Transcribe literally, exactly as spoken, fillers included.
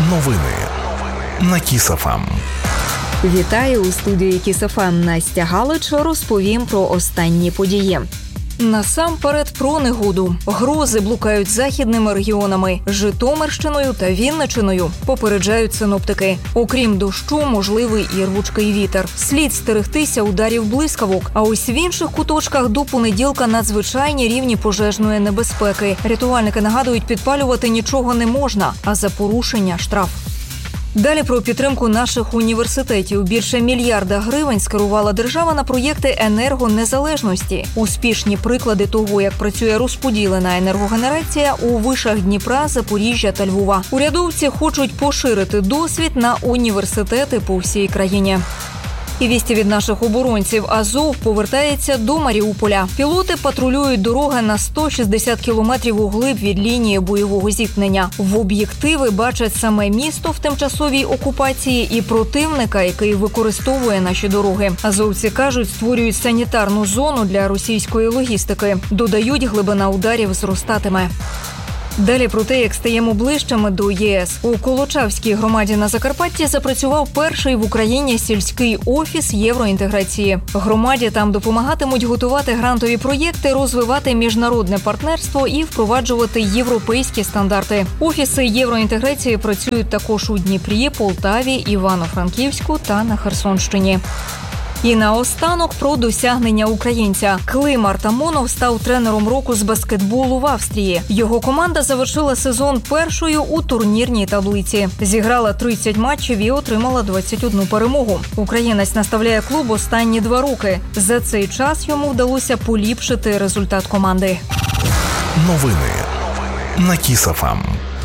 Новини на Кіс.ФМ. Вітаю, у студії Кіс.ФМ Настя Галич. Розповім про останні події. Насамперед про негоду. Грози блукають західними регіонами – Житомирщиною та Вінничиною, попереджають синоптики. Окрім дощу, можливий і рвучкий вітер. Слід стерегтися ударів блискавок. А ось в інших куточках до понеділка надзвичайні рівні пожежної небезпеки. Рятувальники нагадують, підпалювати нічого не можна, а за порушення – штраф. Далі про підтримку наших університетів. Більше мільярда гривень скерувала держава на проєкти енергонезалежності. Успішні приклади того, як працює розподілена енергогенерація у вишах Дніпра, Запоріжжя та Львова. Урядовці хочуть поширити досвід на університети по всій країні. І вісті від наших оборонців. Азов повертається до Маріуполя. Пілоти патрулюють дороги на сто шістдесят кілометрів углиб від лінії бойового зіткнення. В об'єктиви бачать саме місто в тимчасовій окупації і противника, який використовує наші дороги. Азовці кажуть, створюють санітарну зону для російської логістики. Додають, глибина ударів зростатиме. Далі про те, як стаємо ближчими до ЄС. У Колочавській громаді на Закарпатті запрацював перший в Україні сільський офіс євроінтеграції. Громаді там допомагатимуть готувати грантові проєкти, розвивати міжнародне партнерство і впроваджувати європейські стандарти. Офіси євроінтеграції працюють також у Дніпрі, Полтаві, Івано-Франківську та на Херсонщині. І наостанок про досягнення українця. Клим Артамонов став тренером року з баскетболу в Австрії. Його команда завершила сезон першою у турнірній таблиці. Зіграла тридцять матчів і отримала двадцять одну перемогу. Українець наставляє клуб останні два роки. За цей час йому вдалося поліпшити результат команди. Новини на Кіс.ФМ.